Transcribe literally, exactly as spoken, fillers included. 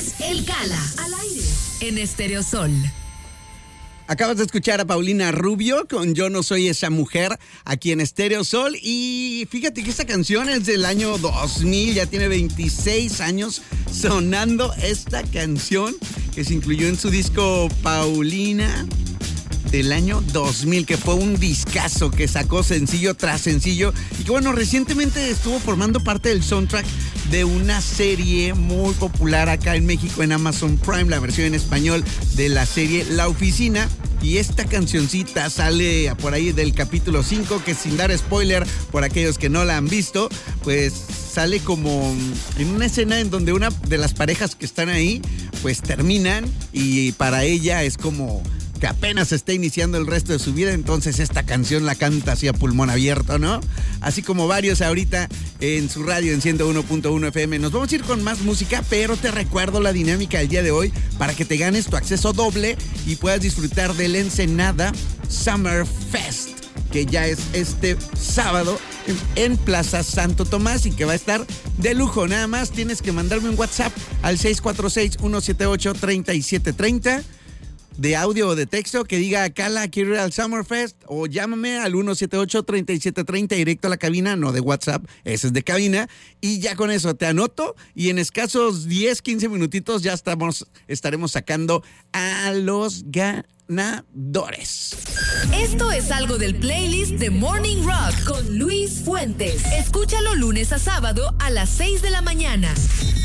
Fuentes, El Cala, al aire, en Estéreo Sol. Acabas de escuchar a Paulina Rubio con Yo no soy esa mujer aquí en Estéreo Sol. Y fíjate que esta canción es del año dos mil, ya tiene veintiséis años sonando esta canción que se incluyó en su disco Paulina del año dos mil, que fue un discazo que sacó sencillo tras sencillo y que bueno, recientemente estuvo formando parte del soundtrack de una serie muy popular acá en México en Amazon Prime, la versión en español de la serie La Oficina. Y esta cancioncita sale por ahí del capítulo cinco, que sin dar spoiler por aquellos que no la han visto, pues sale como en una escena en donde una de las parejas que están ahí pues terminan y para ella es como que apenas está iniciando el resto de su vida, entonces esta canción la canta así a pulmón abierto, ¿no? Así como varios ahorita en su radio en ciento uno punto uno F M. Nos vamos a ir con más música, pero te recuerdo la dinámica del día de hoy para que te ganes tu acceso doble y puedas disfrutar del Ensenada Summer Fest, que ya es este sábado en Plaza Santo Tomás y que va a estar de lujo. Nada más tienes que mandarme un WhatsApp al seis cuatro seis, uno siete ocho, tres siete tres cero de audio o de texto que diga Cala, quiero ir al Summerfest, o llámame al uno siete ocho, tres siete tres cero directo a la cabina, no de WhatsApp, ese es de cabina, y ya con eso te anoto y en escasos diez, quince minutitos ya estamos, estaremos sacando a los ganadores. Esto es algo del playlist de Morning Rock con Luis Fuentes. Escúchalo lunes a sábado a las seis de la mañana.